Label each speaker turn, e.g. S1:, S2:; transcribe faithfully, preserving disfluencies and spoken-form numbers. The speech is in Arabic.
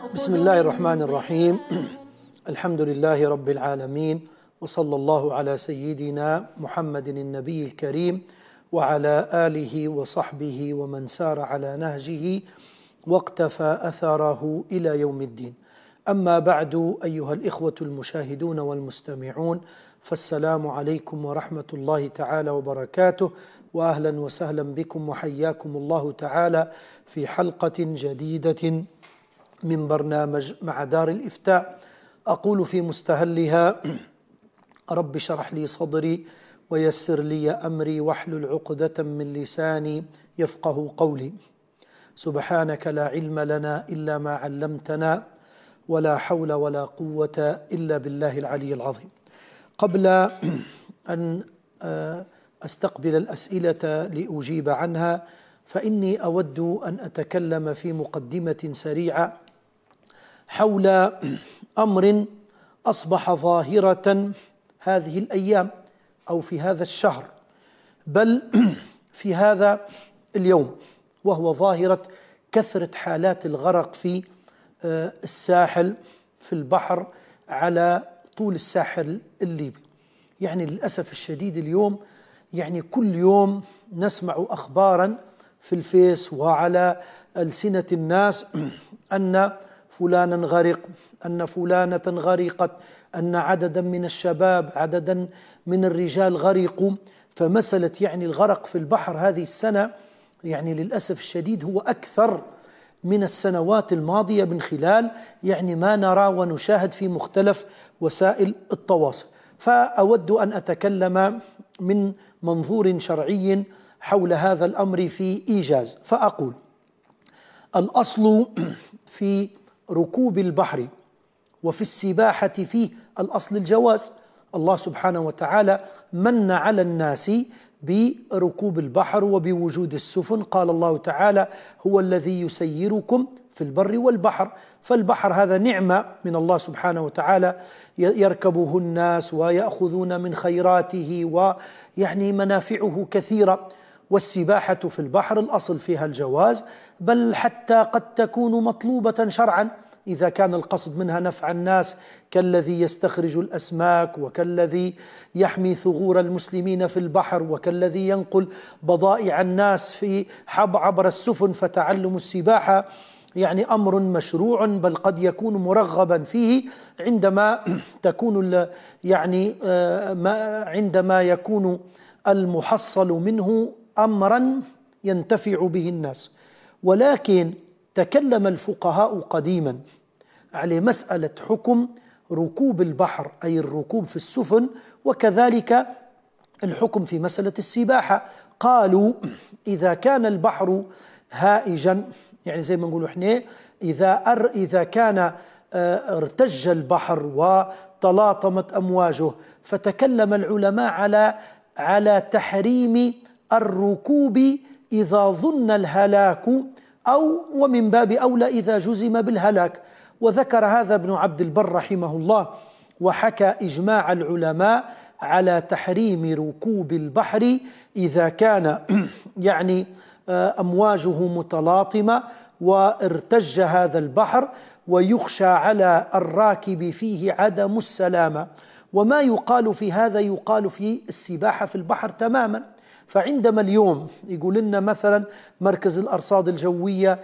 S1: بسم الله الرحمن الرحيم. الحمد لله رب العالمين، وصلى الله على سيدنا محمد النبي الكريم وعلى آله وصحبه ومن سار على نهجه واقتفى أثره إلى يوم الدين. أما بعد، أيها الإخوة المشاهدون والمستمعون، فالسلام عليكم ورحمة الله تعالى وبركاته، وأهلا وسهلا بكم وحياكم الله تعالى في حلقة جديدة من برنامج مع دار الإفتاء. أقول في مستهلها: رب اشرح لي صدري ويسر لي أمري واحلل عقدة من لساني يفقه قولي. سبحانك لا علم لنا إلا ما علمتنا، ولا حول ولا قوة إلا بالله العلي العظيم. قبل أن أستقبل الأسئلة لأجيب عنها، فإني أود أن أتكلم في مقدمة سريعة حول أمر أصبح ظاهرة هذه الأيام أو في هذا الشهر، بل في هذا اليوم، وهو ظاهرة كثرة حالات الغرق في الساحل في البحر على طول الساحل الليبي. يعني للأسف الشديد اليوم يعني كل يوم نسمع أخبارا في الفيس وعلى ألسنة الناس أن فلانا غرق، أن فلانة غرقت، أن عددا من الشباب عددا من الرجال غرقوا. فمسألة يعني الغرق في البحر هذه السنة يعني للأسف الشديد هو أكثر من السنوات الماضية من خلال يعني ما نرى ونشاهد في مختلف وسائل التواصل. فأود أن أتكلم من منظور شرعي حول هذا الأمر في إيجاز، فأقول: الأصل في ركوب البحر وفي السباحة فيه الأصل الجواز. الله سبحانه وتعالى من على الناس بركوب البحر وبوجود السفن. قال الله تعالى: هو الذي يسيركم في البر والبحر. فالبحر هذا نعمة من الله سبحانه وتعالى يركبه الناس ويأخذون من خيراته، ويعني منافعه كثيرة. والسباحة في البحر الأصل فيها الجواز، بل حتى قد تكون مطلوبة شرعا إذا كان القصد منها نفع الناس، كالذي يستخرج الأسماك، وكالذي يحمي ثغور المسلمين في البحر، وكالذي ينقل بضائع الناس في حب عبر السفن. فتعلم السباحة يعني أمر مشروع، بل قد يكون مرغبا فيه عندما تكون يعني عندما يكون المحصل منه أمرا ينتفع به الناس. ولكن تكلم الفقهاء قديما على مسألة حكم ركوب البحر، أي الركوب في السفن، وكذلك الحكم في مسألة السباحة. قالوا: إذا كان البحر هائجا، يعني زي ما نقول احنا إذا أر إذا كان ارتج البحر وتلاطمت أمواجه، فتكلم العلماء على على تحريم الركوب إذا ظن الهلاك، أو ومن باب أولى إذا جزم بالهلاك. وذكر هذا ابن عبد البر رحمه الله، وحكى إجماع العلماء على تحريم ركوب البحر إذا كان يعني أمواجه متلاطمة وارتج هذا البحر، ويخشى على الراكب فيه عدم السلامة. وما يقال في هذا يقال في السباحة في البحر تماما. فعندما اليوم يقول لنا مثلا مركز الأرصاد الجوية